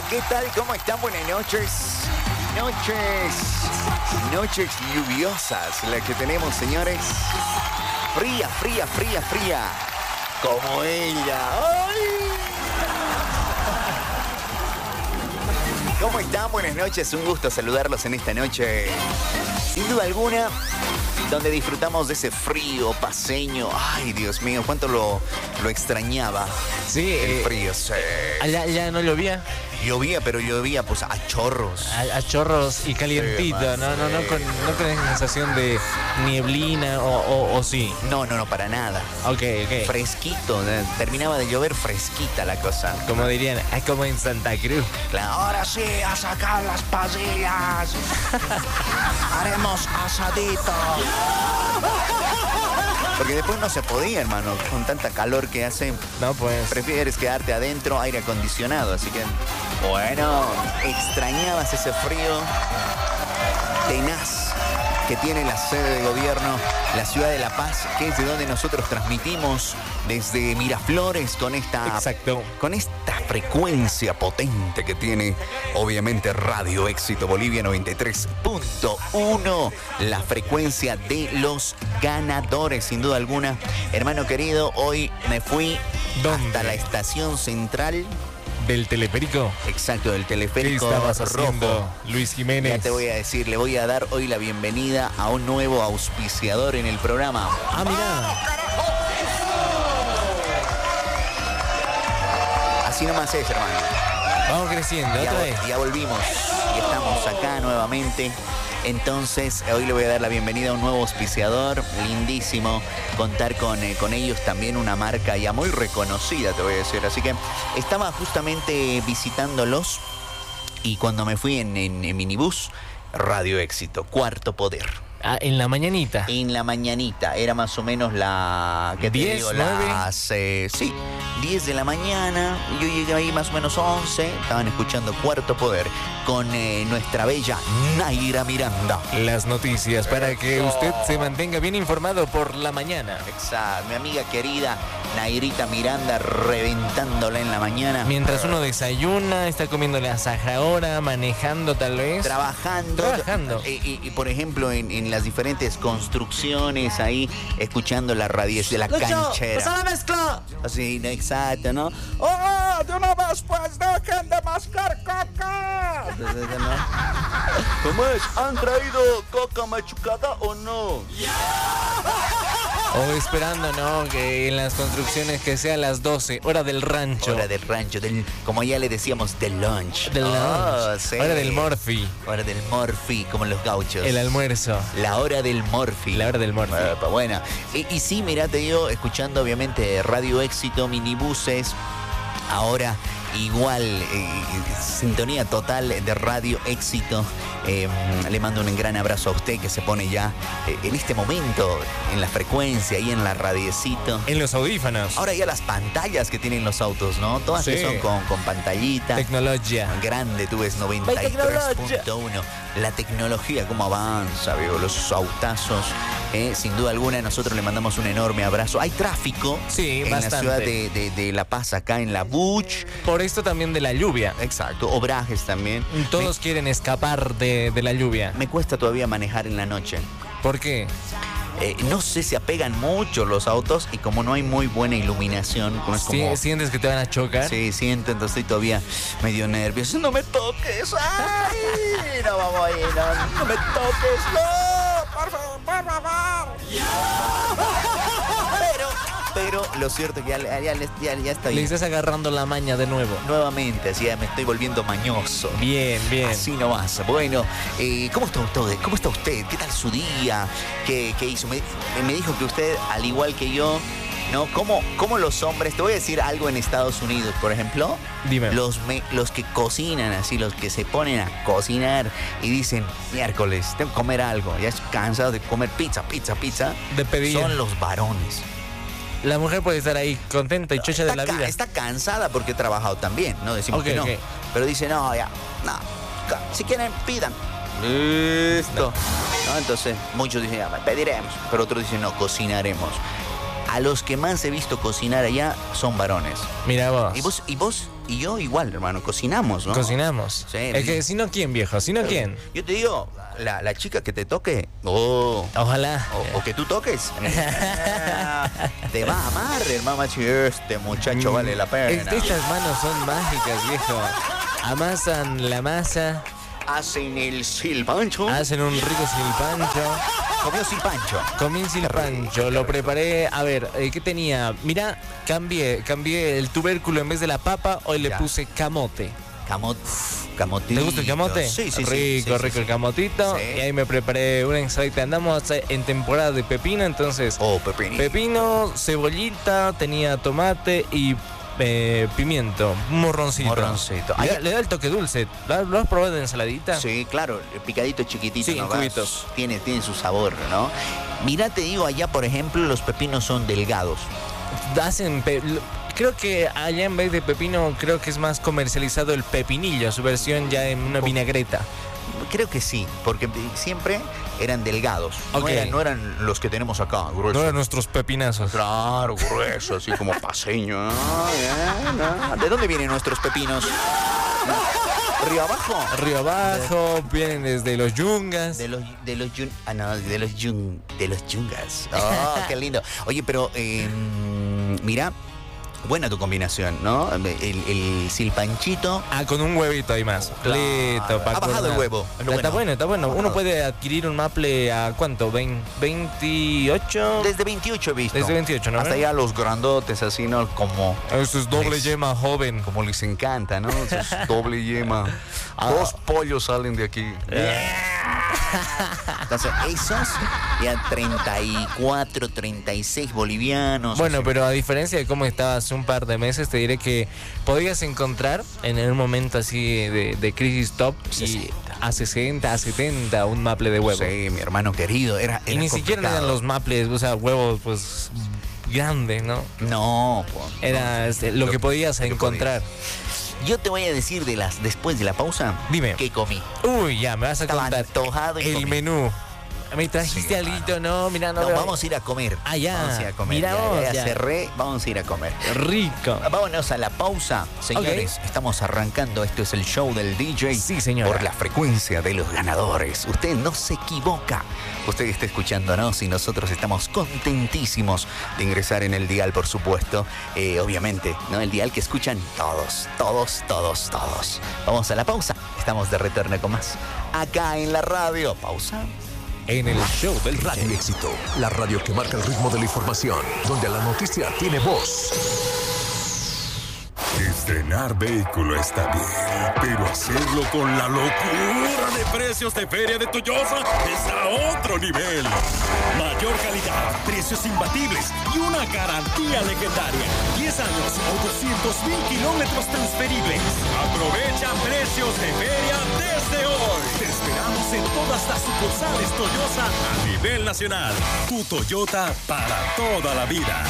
¿Qué tal? ¿Cómo están? Buenas noches. Noches lluviosas las que tenemos, señores. Fría. Como ella. ¡Ay! ¿Cómo están? Buenas noches. Un gusto saludarlos en esta noche. Sin duda alguna, donde disfrutamos de ese frío paseño. Ay, Dios mío, cuánto lo extrañaba. Sí, el frío, sí. Allá no llovía. Llovía, pero llovía pues a chorros. A chorros y calientito, Sí, no con sensación de nieblina o sí. No, para nada. Ok. Fresquito, terminaba de llover fresquita la cosa. Como dirían, es como en Santa Cruz. Claro, ahora sí, a sacar las pasillas. Haremos asadito. Porque después no se podía, hermano, con tanta calor que hace. No, pues. Prefieres quedarte adentro, aire acondicionado, así que... Bueno, extrañabas ese frío tenaz que tiene la sede de gobierno, la ciudad de La Paz, que es de donde nosotros transmitimos desde Miraflores con esta... Exacto. Con esta frecuencia potente que tiene, obviamente, Radio Éxito Bolivia 93.1, la frecuencia de los ganadores, sin duda alguna. Hermano querido, hoy me fui hasta la estación central. ¿Del teleférico? Exacto, del teleférico. ¿Qué estabas haciendo, rojo. Luis Jiménez? Ya te voy a decir, le voy a dar hoy la bienvenida a un nuevo auspiciador en el programa. Ah, mirá. Así nomás es, hermano. Vamos creciendo, otra vez. Ya volvimos y estamos acá nuevamente. Entonces, hoy le voy a dar la bienvenida a un nuevo auspiciador, lindísimo, contar con ellos, también una marca ya muy reconocida, te voy a decir. Así que estaba justamente visitándolos y cuando me fui en minibús, Radio Éxito, Cuarto Poder. Ah, en la mañanita. En la mañanita, era más o menos la... ¿Qué te 10, digo? 9. Las 10 de la mañana. Yo llegué ahí más o menos 11. Estaban escuchando Cuarto Poder con nuestra bella Naira Miranda. Las noticias para que usted se mantenga bien informado por la mañana. Exacto, mi amiga querida Nairita Miranda reventándola en la mañana. Mientras uno desayuna, está comiendo la ahora, manejando tal vez. Trabajando. Y por ejemplo, en las diferentes construcciones ahí, escuchando la radio de la canchera. ¡Pasa la mezcla! Así, exacto, ¿no? ¡Oh, de una vez, pues, dejen de mascar coca! ¿Cómo es? ¿Han traído coca machucada o no? O esperando, ¿no? Que en las construcciones que sea las 12, hora del rancho. Hora del rancho, como ya le decíamos, del lunch. Del lunch. Sí. Hora del morfi. Hora del morfi, como los gauchos. El almuerzo. La hora del morfi. La hora del morfi. Bueno, y sí, mirá, te digo, escuchando obviamente Radio Éxito, minibuses, ahora igual, sintonía total de Radio Éxito. Le mando un gran abrazo a usted que se pone ya en este momento en la frecuencia y en la radiecito. En los audífonos. Ahora ya las pantallas que tienen los autos, ¿no? Todas sí. que son con pantallita. Tecnología. Grande, tú ves 93.1. La tecnología, cómo avanza, veo los autazos. Sin duda alguna, nosotros le mandamos un enorme abrazo. Hay tráfico en bastante. La ciudad de La Paz, acá en La Buch. Por esto también de la lluvia. Exacto, obrajes también. Todos quieren escapar de la lluvia. Me cuesta todavía manejar en la noche. ¿Por qué? No sé, se apegan mucho los autos y como no hay muy buena iluminación, como ¿Sientes que te van a chocar? Sí, siento, entonces estoy todavía medio nervioso. ¡No me toques! ¡Ay! No, vamos ahí, no me toques, no, por favor. Pero lo cierto es que ya estoy. Le estás agarrando la maña de nuevo. Nuevamente, así ya me estoy volviendo mañoso. Bien. Así nomás. Bueno, ¿cómo está usted? ¿Qué tal su día? ¿Qué hizo? Me dijo que usted, al igual que yo, ¿no? ¿Cómo los hombres? Te voy a decir algo en Estados Unidos, por ejemplo. Dime. Los que cocinan así, los que se ponen a cocinar y dicen, miércoles, tengo que comer algo. Ya estoy cansado de comer pizza. De pedir. Son los varones. La mujer puede estar ahí contenta y chocha de la vida. Está cansada porque he trabajado también, no decimos que no. Okay. Pero dice, no, si quieren, pidan. Listo. No, entonces, muchos dicen, pediremos. Pero otros dicen, no, cocinaremos. a los que más he visto cocinar allá son varones. Mira vos. Y vos y yo igual, hermano, cocinamos, ¿no? Cocinamos. Sí. Es que si no, ¿quién, viejo? Si no, ¿quién? Yo te digo, la chica que te toque, Ojalá. o que tú toques, te va a amar, hermano. Este muchacho vale la pena. Estas manos son mágicas, viejo. Amasan la masa. Hacen el silpancho. Hacen un rico silpancho. Comió silpancho. Comí un silpancho, lo preparé. A ver, ¿qué tenía? Mira, cambié el tubérculo en vez de la papa, hoy le puse camote. Camotito. ¿Te gusta el camote? Sí. Rico el camotito. Sí. Y ahí me preparé una ensaladita. Andamos en temporada de pepino, entonces. Pepino, cebollita, tenía tomate y pimiento, un morroncito. Le da el toque dulce. ¿Lo has probado en ensaladita? Sí, claro, picadito chiquitito. Sí, en cubitos. Tiene su sabor, ¿no? Mira, te digo, allá, por ejemplo, los pepinos son delgados. Creo que allá en vez de pepino, creo que es más comercializado el pepinillo, su versión ya en una vinagreta. Creo que sí, porque siempre eran delgados. Okay. No eran los que tenemos acá, gruesos. No eran nuestros pepinazos. Claro, gruesos, así como paseño. ¿No? ¿De dónde vienen nuestros pepinos? ¿Río abajo? Río abajo, vienen desde los yungas. De los yungas. Oh, qué lindo. Oye, pero mira, buena tu combinación, ¿no? El silpanchito. Con un huevito ahí más. Claro. Listo, Ha bajado el huevo. Está bueno. Uno puede adquirir un maple a ¿cuánto? ¿28? Desde 28 he visto. Desde 28, ¿no? Hasta ya los grandotes así, ¿no? Como... Eso es doble yema, joven. Como les encanta, ¿no? Eso es doble yema. 2 pollos salen de aquí. Entonces, esos ya 34, 36 bolivianos. Bueno, pero a diferencia de cómo estaba hace un par de meses, te diré que podías encontrar en un momento así de crisis top y a 60, a 70 un maple de huevo. Sí, mi hermano querido, era y ni siquiera eran los maples, o sea, huevos pues grandes, ¿no? No, era lo que podías encontrar. Yo te voy a decir después de la pausa. Dime. ¿Qué comí? Uy, ya, me vas a contar antojado el menú. Me trajiste algo, ¿no? Mira, no, vamos a ir a comer. Ya. Vamos a ir a comer. Mira vos, ya cerré, vamos a ir a comer. Rico. Vámonos a la pausa, señores. Okay. Estamos arrancando. Esto es el show del DJ. Sí, señor. Por la frecuencia de los ganadores. Usted no se equivoca. Usted está escuchándonos y nosotros estamos contentísimos de ingresar en el dial, por supuesto. Obviamente, ¿no? El dial que escuchan todos. Vamos a la pausa. Estamos de retorno con más. Acá en la radio. Pausa. En el show del Radio Éxito, la radio que marca el ritmo de la información, donde la noticia tiene voz. Estrenar vehículo está bien, pero hacerlo con la locura de precios de Feria de Toyosa es a otro nivel. Mayor calidad, precios imbatibles y una garantía legendaria. 10 años o 200,000 kilómetros transferibles. Aprovecha precios de feria desde hoy. Te esperamos en todas las sucursales Toyota a nivel nacional. Tu Toyota para toda la vida.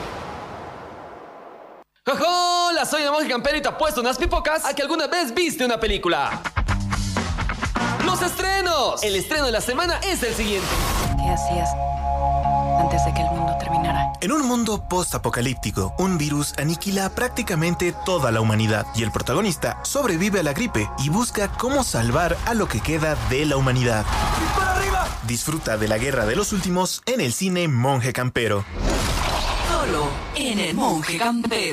Hola, soy el monje campero y te apuesto unas pipocas a que alguna vez viste una película. ¡Los estrenos! El estreno de la semana es el siguiente. ¿Qué hacías antes de que el mundo terminara? En un mundo post-apocalíptico, un virus aniquila prácticamente toda la humanidad y el protagonista sobrevive a la gripe y busca cómo salvar a lo que queda de la humanidad. ¡Para arriba! Disfruta de la guerra de los últimos en el cine Monje Campero. Solo en el Monje Campero.